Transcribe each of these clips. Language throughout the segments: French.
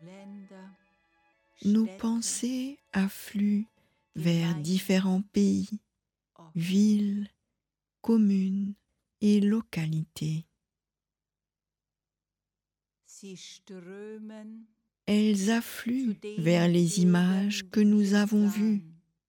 Nos pensées affluent vers différents pays, villes, communes et localités. Elles affluent vers les images que nous avons vues,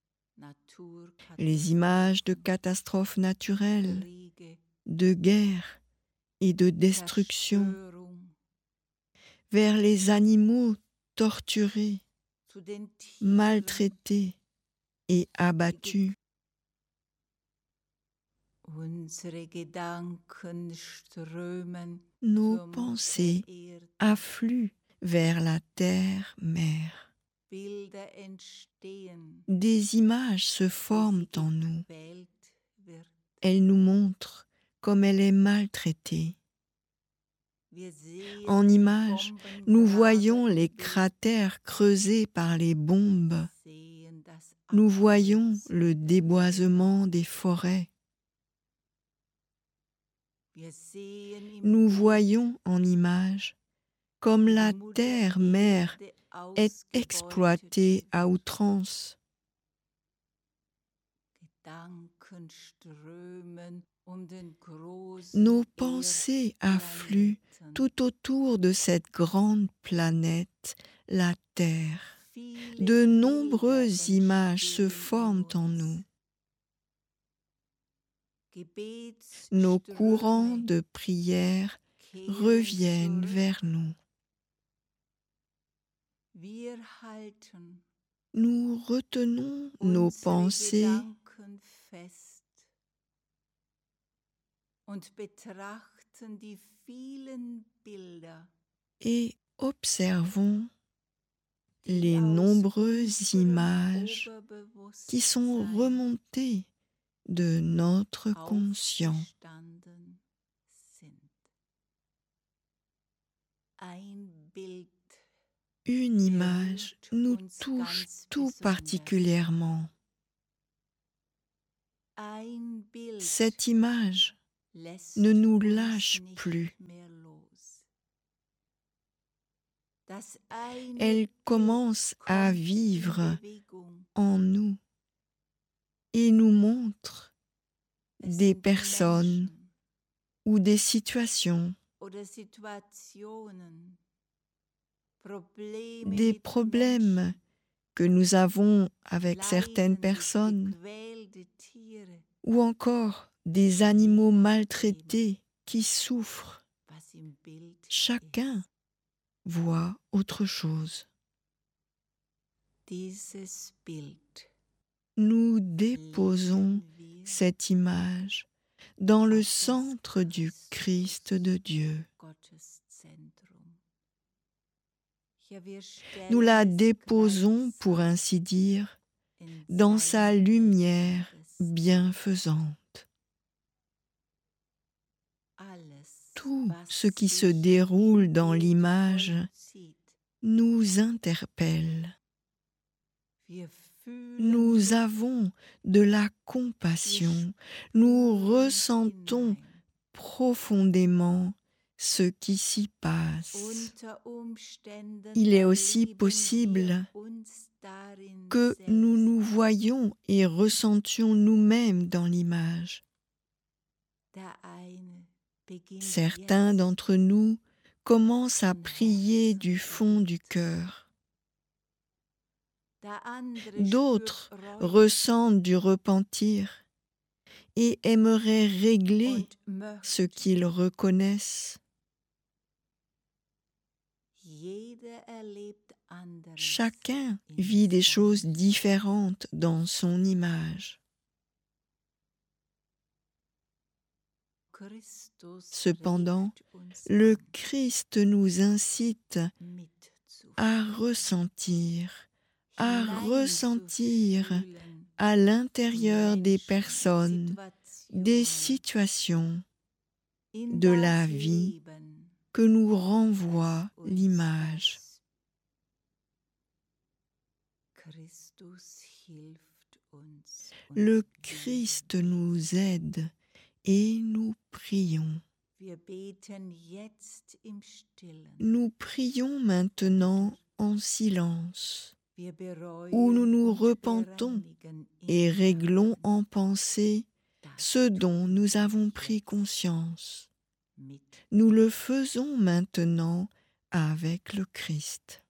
les images de catastrophes naturelles, de guerre et de destruction, vers les animaux torturés, maltraités et abattus. Nos pensées affluent vers la terre-mère. Des images se forment en nous. Elles nous montrent comme elle est maltraitée. En images, nous voyons les cratères creusés par les bombes. Nous voyons le déboisement des forêts. Nous voyons en images comme la terre-mère est exploitée à outrance. Nos pensées affluent tout autour de cette grande planète, la Terre. De nombreuses images se forment en nous. Nos courants de prière reviennent vers nous. Nous retenons nos pensées et observons les nombreuses images qui sont remontées de notre conscient. Une image nous touche tout particulièrement. Cette image ne nous lâche plus. Elle commence à vivre en nous et nous montre des personnes ou des situations, des problèmes que nous avons avec certaines personnes, ou encore des animaux maltraités qui souffrent. Chacun voit autre chose. Nous déposons cette image dans le centre du Christ de Dieu. Nous la déposons, pour ainsi dire, dans sa lumière bienfaisante. Tout ce qui se déroule dans l'image nous interpelle. Nous avons de la compassion, nous ressentons profondément ce qui s'y passe. Il est aussi possible que nous nous voyions et ressentions nous-mêmes dans l'image. Certains d'entre nous commencent à prier du fond du cœur. D'autres ressentent du repentir et aimeraient régler ce qu'ils reconnaissent. Chacun vit des choses différentes dans son image. Cependant, le Christ nous incite à ressentir à l'intérieur des personnes, des situations, de la vie que nous renvoie l'image. Le Christ nous aide et nous prions. Nous prions maintenant en silence, où nous nous repentons et réglons en pensée ce dont nous avons pris conscience. Nous le faisons maintenant avec le Christ.